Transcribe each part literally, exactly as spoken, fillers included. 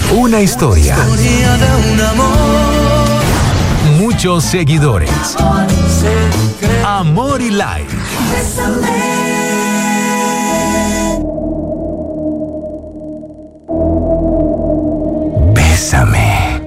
Una historia. Muchos seguidores. Amor y like. Bésame.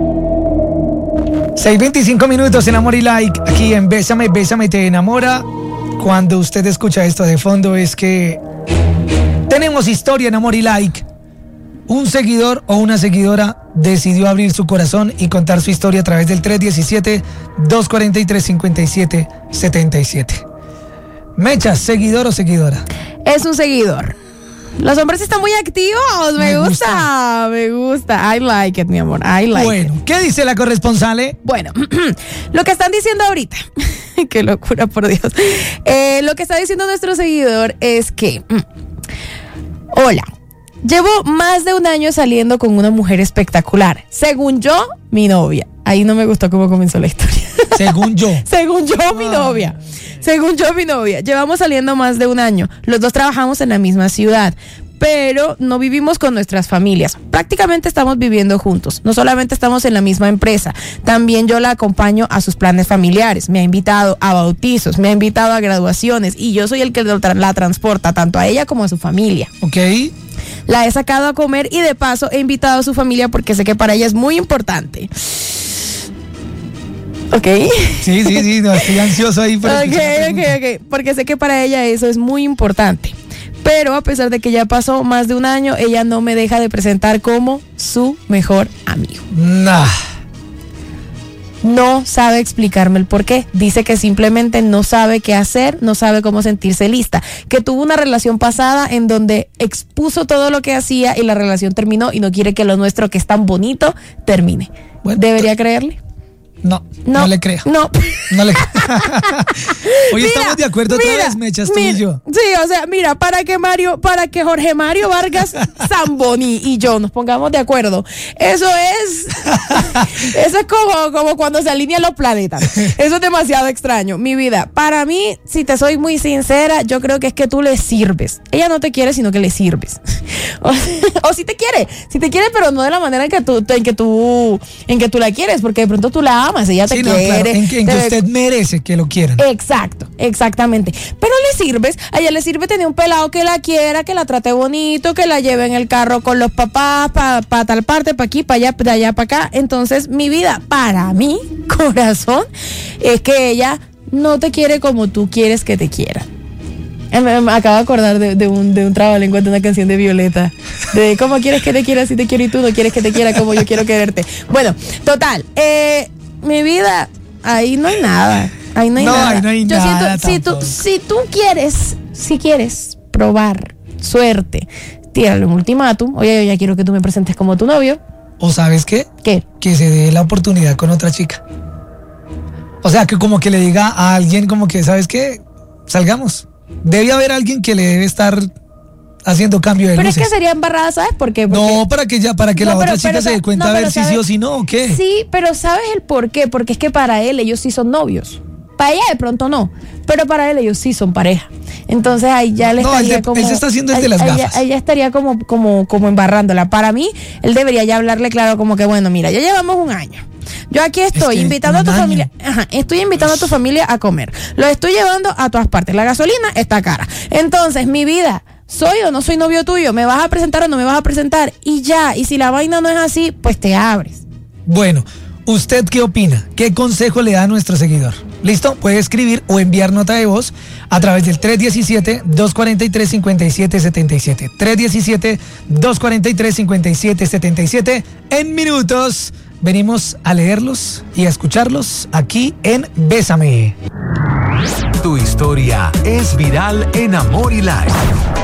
seis veinticinco minutos en Amor y Like, aquí en Bésame, Bésame te enamora. Cuando usted escucha esto de fondo es que tenemos historia en Amor y Like. Un seguidor o una seguidora decidió abrir su corazón y contar su historia a través del tres uno siete, dos cuatro tres, cinco siete siete siete. Mecha, ¿seguidor o seguidora? Es un seguidor. Los hombres están muy activos, me, me gusta, gusta, me gusta. I like it, mi amor, I like bueno, it. Bueno, ¿qué dice la corresponsal? Bueno, lo que están diciendo ahorita, qué locura, por Dios. Eh, lo que está diciendo nuestro seguidor es que, hola, llevo más de un año saliendo con una mujer espectacular. Según yo, mi novia. Ahí no me gustó cómo comenzó la historia. Según yo. Según yo, mi novia. Según yo, mi novia. Llevamos saliendo más de un año. Los dos trabajamos en la misma ciudad, pero no vivimos con nuestras familias. Prácticamente estamos viviendo juntos. No solamente estamos en la misma empresa, también yo la acompaño a sus planes familiares. Me ha invitado a bautizos, me ha invitado a graduaciones y yo soy el que la transporta tanto a ella como a su familia. Ok. La he sacado a comer y de paso he invitado a su familia porque sé que para ella es muy importante. ¿Ok? Sí, sí, sí, no, estoy ansioso ahí. Por ok, ok, ok, porque sé que para ella eso es muy importante. Pero a pesar de que ya pasó más de un año, ella no me deja de presentar como su mejor amigo. Nah. No sabe explicarme el por qué. Dice que simplemente no sabe qué hacer, no sabe cómo sentirse lista. Que tuvo una relación pasada en donde expuso todo lo que hacía y la relación terminó y no quiere que lo nuestro, que es tan bonito, termine. Bueno, ¿debería creerle? No, no, no le creo. No. No le creo. Hoy mira, estamos de acuerdo otra mira, vez, Mechas, tú mira, y yo. Sí, o sea, mira, para que Mario, para que Jorge Mario Vargas Zamboni y yo nos pongamos de acuerdo. Eso es, eso es como, como cuando se alinean los planetas. Eso es demasiado extraño. Mi vida, para mí, si te soy muy sincera, yo creo que es que tú le sirves. Ella no te quiere, sino que le sirves. O, o si te quiere, si te quiere, pero no de la manera en que tú, en que tú, en que tú la quieres, porque de pronto tú la amas, ella te sí, quiere. No, claro, en que, en que usted merece que lo quieran. Exacto, exactamente. Pero le sirves, a ella le sirve tener un pelado que la quiera, que la trate bonito, que la lleve en el carro con los papás, para pa tal parte, para aquí, para allá, para allá, para acá. Entonces, mi vida, para mí, corazón, es que ella no te quiere como tú quieres que te quiera. Me, me acabo de acordar de, de un, de un trabalengua de una canción de Violeta. De cómo quieres que te quiera si te quiero y tú no quieres que te quiera como yo quiero quererte. Bueno, total, eh, mi vida, ahí no hay nada. Ahí no hay no, nada. Ahí no hay yo nada siento, si tú, si tú quieres, si quieres probar suerte, tírale un ultimátum. Oye, yo ya quiero que tú me presentes como tu novio. ¿O sabes qué? ¿Qué? Que se dé la oportunidad con otra chica. O sea, que como que le diga a alguien como que, ¿sabes qué? Salgamos. Debe haber alguien que le debe estar haciendo cambio de pero luces. Pero es que sería embarrada, ¿sabes por qué? Porque... No, para que ya, para que no, la pero, otra chica pero, se dé cuenta no, a ver si sí o si no, ¿o qué? Sí, pero ¿sabes el por qué? Porque es que para él ellos sí son novios. Para ella de pronto no, pero para él ellos sí son pareja. Entonces ahí ya le no, estaría él, como... él se está haciendo el de las ahí, gafas. Ahí ya estaría como, como, como embarrándola. Para mí, él debería ya hablarle claro como que, bueno, mira, ya llevamos un año. Yo aquí estoy es que invitando a tu año. familia, ajá, estoy invitando a tu familia a comer. Lo estoy llevando a todas partes. La gasolina está cara. Entonces, mi vida, ¿soy o no soy novio tuyo? ¿Me vas a presentar o no me vas a presentar? Y ya, y si la vaina no es así, pues te abres. Bueno, ¿usted qué opina? ¿Qué consejo le da a nuestro seguidor? ¿Listo? Puede escribir o enviar nota de voz a través del tres uno siete, dos cuatro tres, cinco siete siete siete. tres uno siete, dos cuatro tres, cinco siete siete siete. En minutos venimos a leerlos y a escucharlos aquí en Bésame. Tu historia es viral en Amor y Like.